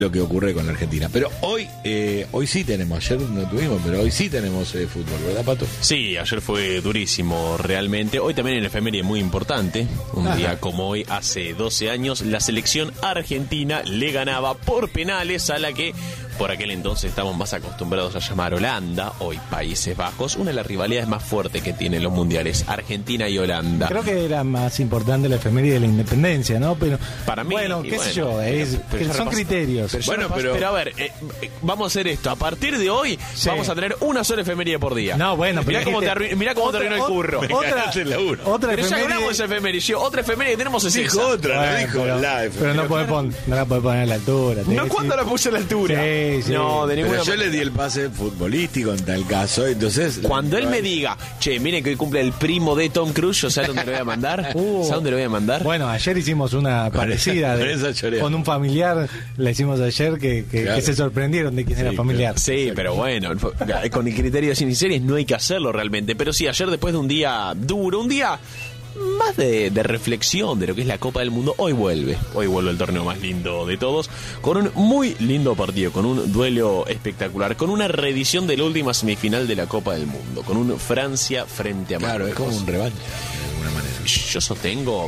lo que ocurre con la Argentina. Pero hoy sí tenemos, ayer no tuvimos, pero hoy sí tenemos fútbol, ¿verdad, Pato? Sí, ayer fue durísimo realmente. Hoy también en la efeméride muy importante. Un día como hoy, hace 12 años, la selección argentina le ganaba por penales a la que por aquel entonces estamos más acostumbrados a llamar Holanda, hoy Países Bajos, una de las rivalidades más fuertes que tienen los mundiales, Argentina y Holanda. Creo que era más importante la efeméride de la independencia, ¿no? Pero para mí, bueno, qué sé yo, son criterios. Pero a ver, vamos a hacer esto. A partir de hoy vamos a tener una sola efeméride por día. No, bueno, mirá cómo te arruinó el curro. Otra pero ya ganamos esa efeméride. Otra efeméride tenemos esa. Dijo otra, bueno, dijo la efeméride. Pero no la podés poner a la altura. No, ¿cuándo la puse a la altura? Sí. No, de ninguna manera. Yo le di el pase futbolístico en tal caso, entonces... Cuando él me diga, che, miren que hoy cumple el primo de Tom Cruise, ¿yo sabes dónde lo voy a mandar? ¿Sabes dónde lo voy a mandar? Bueno, ayer hicimos una parecida con un familiar, la hicimos ayer que se sorprendieron de quién era familiar. Sí, pero bueno, con el criterio de cine y series no hay que hacerlo realmente. Pero sí, ayer después de un día duro, un día más de reflexión de lo que es la Copa del Mundo, hoy vuelve el torneo más lindo de todos, con un muy lindo partido, con un duelo espectacular, con una reedición de la última semifinal de la Copa del Mundo, con un Francia frente a Marruecos. Claro, es como un revancha de alguna manera. Yo sostengo,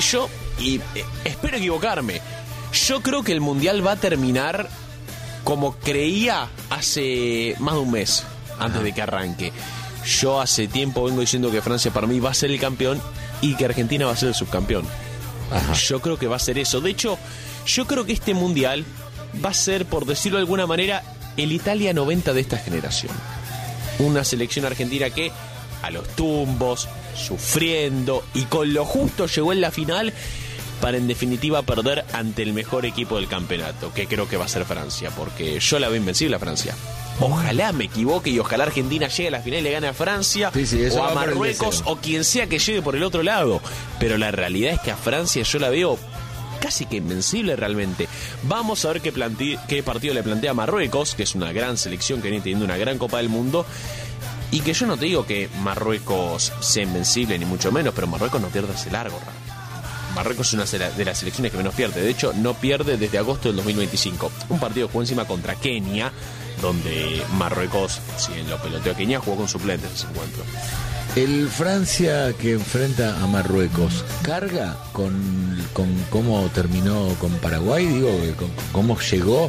y espero equivocarme, yo creo que el Mundial va a terminar como creía hace más de un mes, antes de que arranque. Yo hace tiempo vengo diciendo que Francia para mí va a ser el campeón y que Argentina va a ser el subcampeón. Ajá. Yo creo que va a ser eso. De hecho, yo creo que este Mundial va a ser, por decirlo de alguna manera, el Italia 90 de esta generación. Una selección argentina que a los tumbos, sufriendo y con lo justo llegó en la final para en definitiva perder ante el mejor equipo del campeonato, que creo que va a ser Francia, porque yo la veo invencible a Francia. Ojalá me equivoque y ojalá Argentina llegue a la final y le gane a Francia o a Marruecos o quien sea que llegue por el otro lado. Pero la realidad es que a Francia yo la veo casi que invencible realmente. Vamos a ver qué partido le plantea Marruecos, que es una gran selección que viene teniendo una gran Copa del Mundo. Y que yo no te digo que Marruecos sea invencible ni mucho menos, pero Marruecos no pierde hace largo, Marruecos es una de las selecciones que menos pierde. De hecho, no pierde desde agosto del 2025. Un partido jugó encima contra Kenia, donde Marruecos, si en lo peloteó a Kenia, jugó con suplentes ese encuentro. El Francia que enfrenta a Marruecos, ¿carga con cómo terminó con Paraguay? Digo, con cómo llegó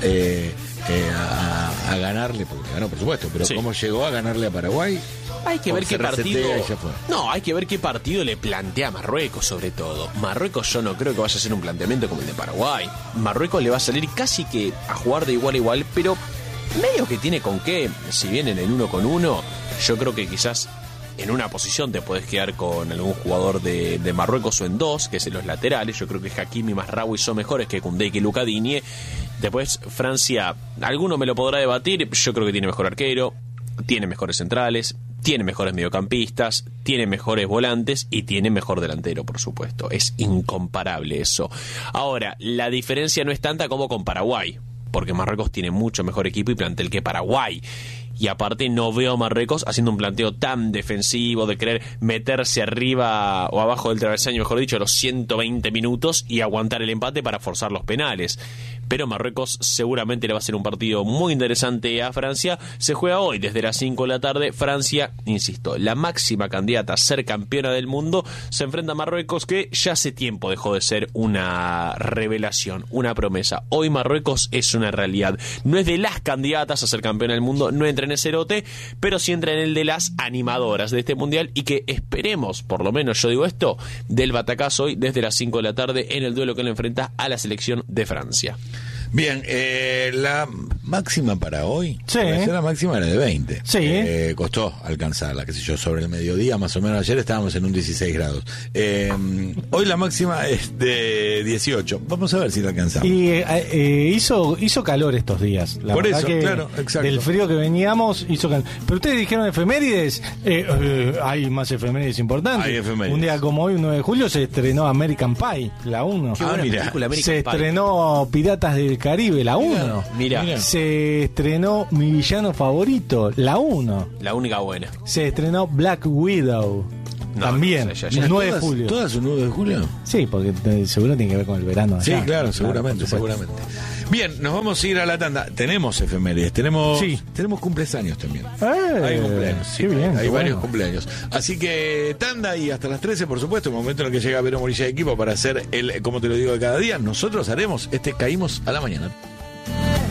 a ganarle, porque ganó por supuesto, pero sí. ¿Cómo llegó a ganarle a Paraguay? Hay que ver qué partido. No, hay que ver qué partido le plantea a Marruecos, sobre todo. Marruecos yo no creo que vaya a ser un planteamiento como el de Paraguay. Marruecos le va a salir casi que a jugar de igual a igual, pero medio que tiene con qué. Si bien en el 1 con 1, yo creo que quizás en una posición te podés quedar con algún jugador de Marruecos o en dos, que es en los laterales. Yo creo que Hakimi y Mazraoui son mejores que Koundé y que Luca Digne. Después Francia, alguno me lo podrá debatir, yo creo que tiene mejor arquero, tiene mejores centrales, tiene mejores mediocampistas, tiene mejores volantes y tiene mejor delantero, por supuesto. Es incomparable eso. Ahora, la diferencia no es tanta como con Paraguay, porque Marruecos tiene mucho mejor equipo y plantel que Paraguay. Y aparte no veo a Marruecos haciendo un planteo tan defensivo de querer meterse arriba o abajo del travesaño, mejor dicho, los 120 minutos y aguantar el empate para forzar los penales. Pero Marruecos seguramente le va a ser un partido muy interesante a Francia. Se juega hoy desde las 5 de la tarde. Francia, insisto, la máxima candidata a ser campeona del mundo, se enfrenta a Marruecos, que ya hace tiempo dejó de ser una revelación, una promesa. Hoy Marruecos es una realidad. No es de las candidatas a ser campeona del mundo, no entra en ese lote, pero sí entra en el de las animadoras de este mundial y que esperemos, por lo menos yo digo esto, del batacazo hoy desde las 5 de la tarde en el duelo que le enfrenta a la selección de Francia. Bien, la máxima para hoy, sí. La máxima era de 20. Sí. Costó alcanzarla, qué sé yo, sobre el mediodía, más o menos. Ayer estábamos en un 16 grados. Hoy la máxima es de 18. Vamos a ver si la alcanzamos. Y hizo calor estos días. La Por verdad eso, que claro, exacto. Del frío que veníamos, hizo calor. Pero ustedes dijeron efemérides. Hay más efemérides importantes. Hay efemérides. Un día como hoy, 9 de julio, se estrenó American Pie, la 1. Qué buena película, American Se Pie. Estrenó Piratas del Caribe, la 1. Mira. Se estrenó Mi Villano Favorito, la 1. La única buena. Se estrenó Black Widow. No, también, no sé, el 9 de julio. ¿Todas un 9 de julio? Sí, porque seguro tiene que ver con el verano allá. Sí, claro, seguramente. Bien, nos vamos a ir a la tanda. Tenemos efemérides, tenemos cumpleaños también. Hay cumpleaños, sí, bien, hay varios cumpleaños. Así que tanda y hasta las 13, por supuesto, el momento en el que llega Vero Morilla de equipo para hacer el, como te lo digo, de cada día. Nosotros haremos Caímos a la Mañana.